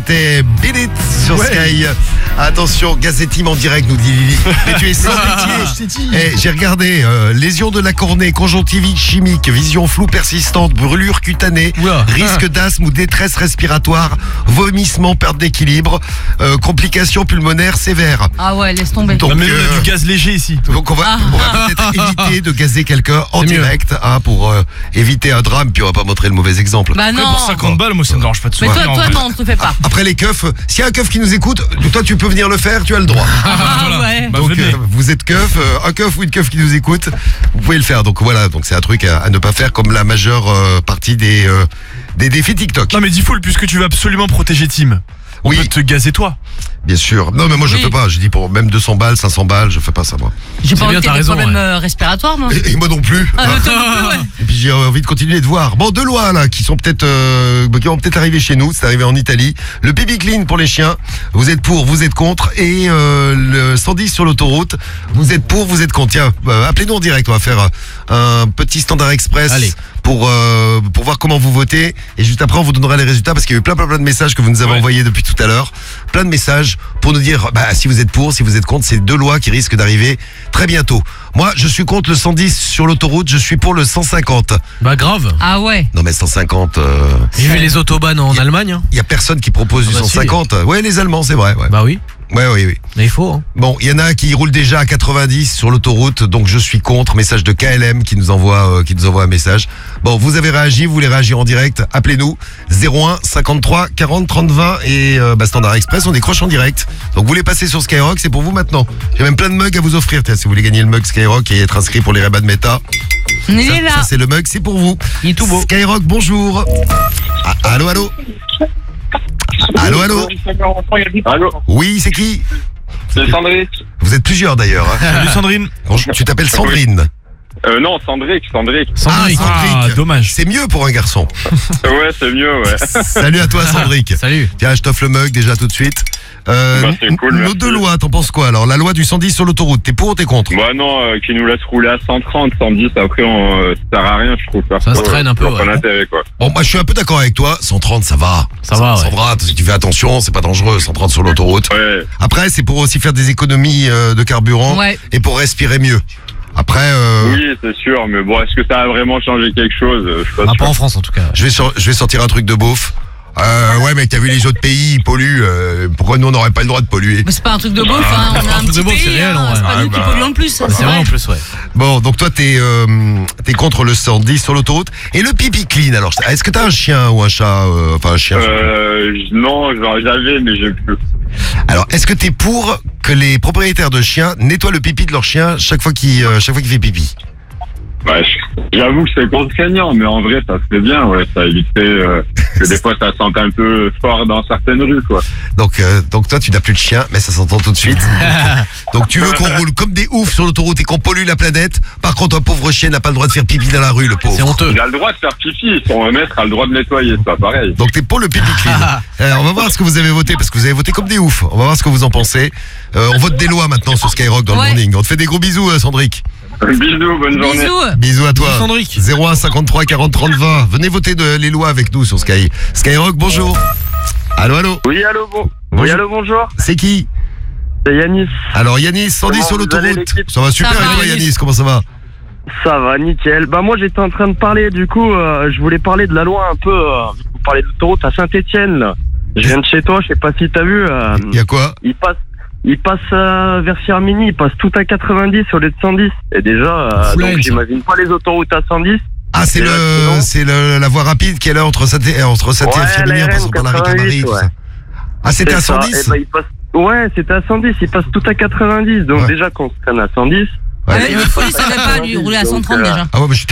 c'était Beat It sur Sky. Attention, Gazetteam en direct, nous dit Lily. Mais tu es sans métier. J'ai regardé lésion de la cornée, conjonctivite chimique, vision floue persistante, brûlure cutanée, risque d'asthme ou détresse respiratoire, vomissement, perte d'équilibre, complications pulmonaires sévères. Ah ouais, laisse tomber. Donc, du gaz léger ici. Donc on va peut-être éviter de gazer quelqu'un en direct pour éviter un drame, puis on va pas montrer le mauvais exemple. Bah non. Pour 50 balles, moi ça me dérange pas de Mais souffrir. toi non, te fais pas. Après les keufs, s'il y a un keuf qui nous écoute, toi tu peux venir le faire, tu as le droit. Ah ouais. Bah, Donc venez. vous êtes keuf, un keuf ou une keuf qui nous écoute, vous pouvez le faire. Donc voilà, donc c'est un truc à ne pas faire comme la majeure partie des défis TikTok. Non mais dis full, puisque tu veux absolument protéger Tim. On peut te gazer toi. Bien sûr. Non mais moi je fais pas, je dis pour même 200 balles, 500 balles, je fais pas ça moi. J'ai pas envie qu'il y ait des problèmes respiratoires moi. Et moi non plus. Ah, toi non plus, ouais. Et puis j'ai envie de continuer de voir. Bon, deux lois là qui sont peut-être qui vont peut-être arriver chez nous. C'est arrivé en Italie. Le baby clean pour les chiens. Vous êtes pour, vous êtes contre. Et le 110 sur l'autoroute. Vous êtes pour, vous êtes contre. Tiens, appelez-nous en direct. On va faire un petit standard express. Allez. Pour voir comment vous votez. Et juste après, on vous donnera les résultats parce qu'il y a eu plein de messages que vous nous avez envoyés depuis tout à l'heure. Plein de messages pour nous dire si vous êtes pour, si vous êtes contre. C'est deux lois qui risquent d'arriver très bientôt. Moi, je suis contre le 110 sur l'autoroute. Je suis pour le 150. Bah grave. Ah ouais. Non mais 150. J'ai vu les autobahns en Allemagne. Hein. Il y a personne qui propose du bah 150. Ouais, les Allemands, c'est vrai. Ouais. Bah oui. Ouais. Mais il faut. Hein. Bon, il y en a qui roulent déjà à 90 sur l'autoroute, donc je suis contre. Message de KLM qui nous envoie un message. Bon, vous avez réagi, vous voulez réagir en direct, appelez-nous 01 53 40 30 20 et Standard Express, on décroche en direct. Donc vous voulez passer sur Skyrock, c'est pour vous maintenant. J'ai même plein de mugs à vous offrir. Tiens, si vous voulez gagner le mug Skyrock et être inscrit pour les Ray-Ban Meta. Il est là. Ça c'est le mug, c'est pour vous. Il est tout beau. Skyrock, bonjour. Allô. Allô. Oui, c'est qui? C'est Sandrick. Vous êtes plusieurs d'ailleurs. Hein. Salut Sandrine. Tu t'appelles Sandrine. Non, Sandrick. Sandrick. Dommage. C'est mieux pour un garçon. Ouais, c'est mieux, ouais. Salut à toi Sandrick. Salut. Tiens, je t'offre le mug déjà tout de suite. C'est cool, nos merci. deux lois, t'en penses quoi? Alors la loi du 110 sur l'autoroute, t'es pour ou t'es contre? Bah non, qui nous laisse rouler à 130, 110, après ça sert à rien, je trouve. Ça se traîne un peu, Pas ouais. d'intérêt, quoi. Bon, moi je suis un peu d'accord avec toi. 130, ça va. Ça va, ouais. Si tu fais attention, c'est pas dangereux. 130 sur l'autoroute. Ouais. Après, c'est pour aussi faire des économies de carburant et pour respirer mieux. Après, Oui, c'est sûr, mais bon, est-ce que ça a vraiment changé quelque chose? Je suis pas sûr. Pas en France en tout cas. je vais sortir un truc de beauf. Ouais, mais t'as vu les autres pays, ils polluent. Pourquoi nous on n'aurait pas le droit de polluer? Mais c'est pas un truc de beauf, hein. On a un truc petit de beauf, c'est pays, réel, en vrai. c'est pas nous qui polluons le plus. C'est vrai en plus, ouais. Bon, donc toi t'es contre le 110 sur l'autoroute et le pipi clean. Alors, est-ce que t'as un chien ou un chat? Enfin un chien. Non, j'avais, mais j'ai plus. Alors, est-ce que t'es pour que les propriétaires de chiens nettoient le pipi de leur chien chaque fois qu'il fait pipi? Ouais, j'avoue que c'est contraignant, mais en vrai, ça se fait bien, ouais. Ça éviterait que des fois, ça sente un peu fort dans certaines rues, quoi. Donc toi, tu n'as plus de chien, mais ça s'entend tout de suite. Donc tu veux qu'on roule comme des oufs sur l'autoroute et qu'on pollue la planète. Par contre, un pauvre chien n'a pas le droit de faire pipi dans la rue, le pauvre. C'est honteux. Il a le droit de faire pipi, son maître a le droit de nettoyer, c'est pas pareil. Donc t'es pour le pipi clean. On va voir ce que vous avez voté, parce que vous avez voté comme des oufs. On va voir ce que vous en pensez. On vote des lois maintenant sur Skyrock dans le morning. On te fait des gros bisous, Sandrick. Bisous, bonne journée. Bisous. Bisous à toi. Bisous, Sandrick. 01 53 40 30 20. Venez voter les lois avec nous sur Skyrock, bonjour. Allô. Oui, allô, bonjour. C'est qui? C'est Yanis. Alors Yanis, 110 Comment sur vous allez, l'autoroute. l'équipe? Ça va super Ça va, et toi Yanis. Yanis, comment ça va? Ça va, nickel. Bah moi j'étais en train de parler, du coup, je voulais parler de la loi un peu, vous parlez de l'autoroute à Saint-Etienne, là. Je viens de chez toi, je sais pas si t'as vu. Il y a quoi? Il passe vers Firminy, il passe tout à 90 au lieu de 110. Et déjà, donc j'imagine pas les autoroutes à 110. Ah, c'est la voie rapide qui est là entre Saint-Etienne et Firminy en passant par la Ricamarie, tout ça. Ah, c'était à 110? Ouais, c'était à 110, il passe tout à 90. Donc déjà qu'on se traîne à 110. Ouais. Il savait pas lui rouler à 130 déjà. Ah ouais, mais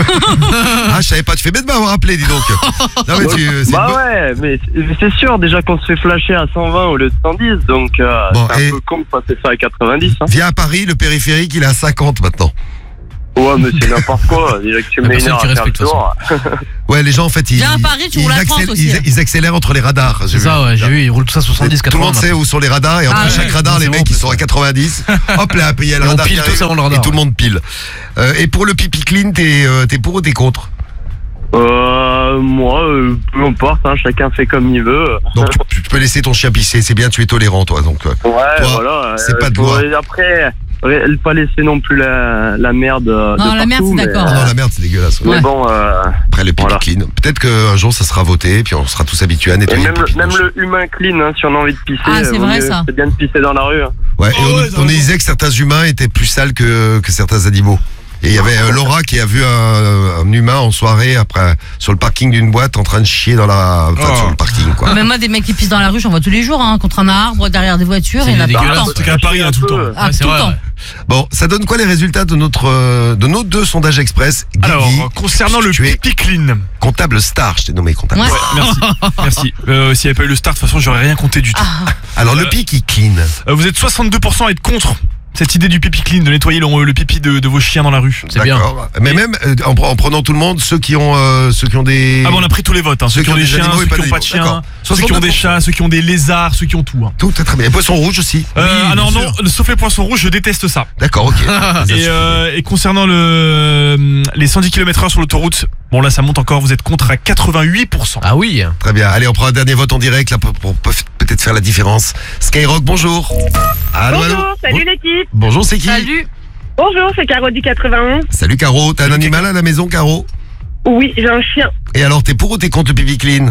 je savais pas, tu fais bien de m'avoir rappelé, dis donc. Non, mais ouais, mais c'est sûr, déjà qu'on se fait flasher à 120 au lieu de 110, donc c'est un peu con de passer ça à 90. Hein. Viens à Paris, le périphérique, il est à 50 maintenant. Ouais, mais c'est n'importe quoi. Déjà que tu mets une heure à faire le tour. Ouais, les gens, en fait, Viens à Paris, tu roules à 30 aussi. ils accélèrent entre les radars. C'est ça, ouais, j'ai vu, ils roulent tout ça 70, 80. Tout le monde sait où sont les radars, et entre chaque radar, les mecs, ils sont à 90. Hop là, il y a le radar. Pile tous avant le radar. Et tout le monde pile. Et pour le pipi clean, t'es pour ou t'es contre? moi, peu importe, hein, chacun fait comme il veut. Donc tu peux laisser ton chien pisser, c'est bien, tu es tolérant toi. Donc Ouais, voilà. c'est pas de faut- loi. Après, pas laisser non plus la merde. Non, la merde, partout, c'est d'accord. Ah non, la merde, c'est dégueulasse. Mais Ouais. bon, Après les pipi Voilà. clean. Peut-être qu'un jour ça sera voté, puis on sera tous habitués à et nettoyer même, le pipi. même le humain clean, hein, si on a envie de pisser, Ah, c'est vaut vrai, mieux- ça. c'est bien de pisser dans la rue. Hein. Ouais, et Oh, ouais, on disait que certains humains étaient plus sales que certains animaux. Et il y avait Laura qui a vu un humain en soirée après sur le parking d'une boîte en train de chier sur le parking quoi. Même moi, des mecs qui pissent dans la rue, j'en vois tous les jours, hein, contre un arbre, derrière des voitures, C'est il y en a tout le dégueulasse. temps. C'est qu'à Paris, hein, tout le temps. Ah, Ouais, c'est tout le vrai, temps. ouais. Bon, ça donne quoi les résultats de de nos 2 sondages express? Guigui, Alors, concernant le tu es pipi clean. comptable star, je t'ai nommé comptable Ouais. star. Merci. Merci. S'il n'y avait pas eu le start, de toute façon, j'aurais rien compté du tout. Ah, Alors le pipi clean. Vous êtes 62% à être contre cette idée du pipi clean, de nettoyer le pipi de vos chiens dans la rue. C'est bien. D'accord. Mais même en prenant tout le monde, ceux qui ont des Ah bon, on a pris tous les votes, hein. Ceux qui ont des chiens, animaux et ceux pas qui n'ont pas de d'animaux. chiens, D'accord. ceux qui ont des 69%. chats, ceux qui ont des lézards, ceux qui ont tout. Hein. Tout est très bien. Les poissons rouges aussi. Ah non, bien non, sauf les poissons rouges, je déteste ça. D'accord, ok. Ça suffit. Et concernant les 110 km/h sur l'autoroute, bon là ça monte encore, vous êtes contre à 88%. Ah oui. Très bien. Allez, on prend un dernier vote en direct là pour peut-être faire la différence. Skyrock, bonjour. Allô, allô. Bonjour, salut l'équipe. Bonjour, c'est qui? salut. Bonjour, c'est Caro du 91. Salut Caro. T'as un animal à la maison, Caro? Oui, j'ai un chien. Et alors, t'es pour ou t'es contre le pipi clean?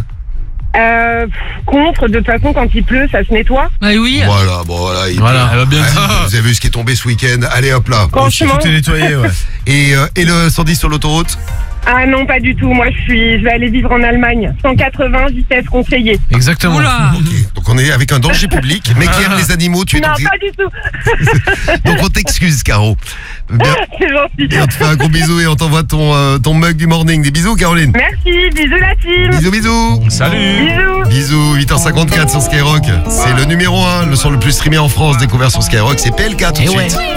Contre, de toute façon, quand il pleut, ça se nettoie. Bah oui. Voilà, bon voilà. Voilà. Elle va bien Ouais, dit. vous avez vu ce qui est tombé ce week-end. Allez hop là. Franchement. Tout est nettoyé, ouais. Et le 110 sur l'autoroute? Ah non, pas du tout. Moi, je vais aller vivre en Allemagne. 180, vitesse conseillée. Exactement. Oula. Ok. Donc on est avec un danger public, mais qui aime les animaux. Tu es Non, donc, pas du tout. donc on t'excuse, Caro. Bien, C'est gentil. on te fait un gros bisou et on t'envoie ton mug du morning. Des bisous, Caroline. Merci, bisous la team. Bisous, bisous. Salut. Bisous. Bisous, 8h54 sur Skyrock. C'est le numéro 1, le son le plus streamé en France, découvert sur Skyrock. C'est PLK tout de Eh ouais. suite.